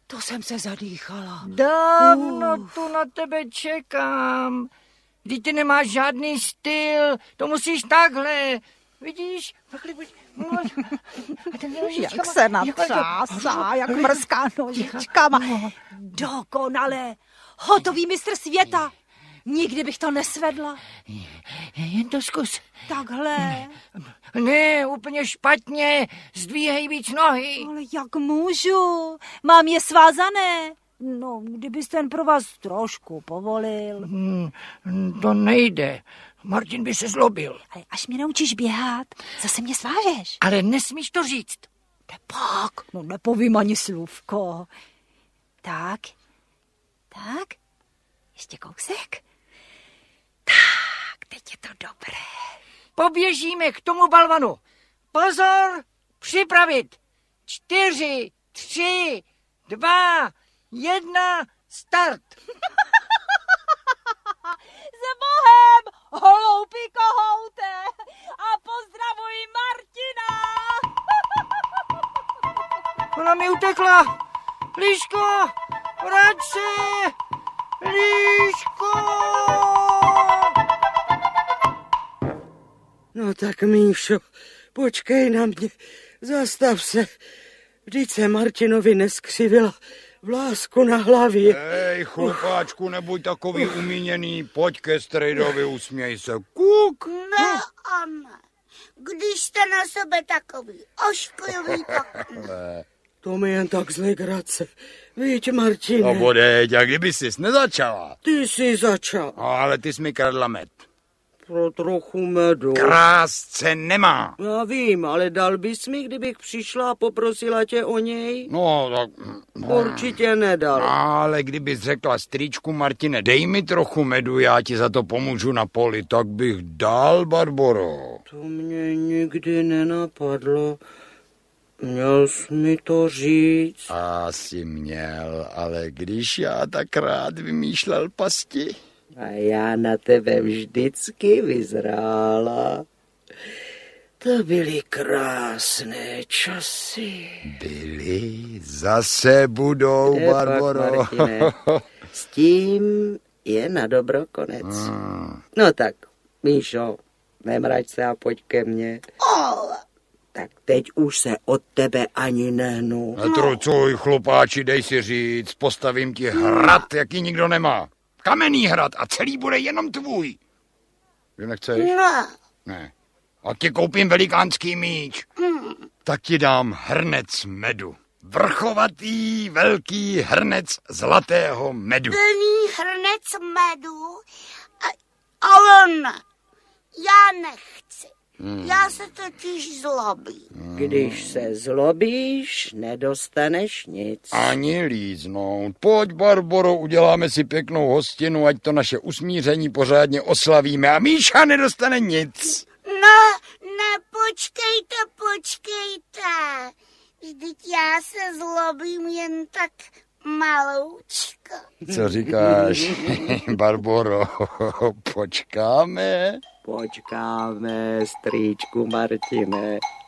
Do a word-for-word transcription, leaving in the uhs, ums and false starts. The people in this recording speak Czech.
To jsem se zadýchala. Dávno uh. tu na tebe čekám. Vždyť ty nemáš žádný styl, to musíš takhle. Vidíš? Takhle buď... Jak se natřásá, jak mrzká nožičkama. Dokonale. Hotový mistr světa. Nikdy bych to nesvedla. Jen to zkus. Takhle. Ne, úplně špatně. Zdvíhej víc nohy. Ale jak můžu? Mám je svázané. No, kdybys ten pro vás trošku povolil. Hmm, to nejde. Martin by se zlobil. Ale až mě naučíš běhat, zase mě svážeš. Ale nesmíš to říct. Tepak, no nepovím ani slůvko. Tak, tak, ještě kousek. Tak, teď je to dobré. Poběžíme k tomu balvanu. Pozor, připravit. Čtyři, tři, dva, jedna, start. S Bohem, holoupý kohoute, a pozdravuj Martina. Ona mi utekla. Líško, vrať se. Líško. No tak, Míšo, počkej na mě, zastav se. Vždyť se Martinovi neskřivila vlásku na hlavě. Hej, chlupáčku, nebuď takový umíněný, pojď ke strejdovi, usměj se. Kuk. Ne, Anne, když jste na sebe takový ošklivý, tak ne. To mi jen tak z legrace. Víš, Martine. No bodeď, a kdyby jsi nezačala? Ty jsi začal. No, ale ty jsi mi kradla med. Pro trochu medu. Krásce nemá. Já vím, ale dal bys mi, kdybych přišla a poprosila tě o něj? No, tak... No. Určitě nedal. Ale kdybys řekla strýčku Martine, dej mi trochu medu, já ti za to pomůžu na poli, tak bych dal, Barboro. To mě nikdy nenapadlo. Měl jsi mi to říct? Asi měl, ale když já tak rád vymýšlel pasti... A já na tebe vždycky vyzrála. To byly krásné časy. Byly, zase budou, Je Barboro. Pak, Martine, s tím je na dobro konec. Hmm. No tak, Míšo, nemrať se a pojď ke mně. Oh. Tak teď už se od tebe ani nehnu. Netrucuj, chlupáči, dej si říct, postavím ti hrad, jaký nikdo nemá. Kamenný hrad a celý bude jenom tvůj. Že nechceš? Ne. Ne. A ti koupím velikánský míč. Hmm. Tak ti dám hrnec medu. Vrchovatý, velký hrnec zlatého medu. Plný hrnec medu? Ale ne. Já nechci. Hmm. Já se totiž zlobím. Hmm. Když se zlobíš, nedostaneš nic. Ani líznout. Pojď, Barboro, uděláme si pěknou hostinu, ať to naše usmíření pořádně oslavíme a Míša nedostane nic. Ne, ne, počkejte, počkejte. Vždyť já se zlobím jen tak maloučko. Co říkáš, Barboro? Počkáme? Počkáme, strýčku Martine.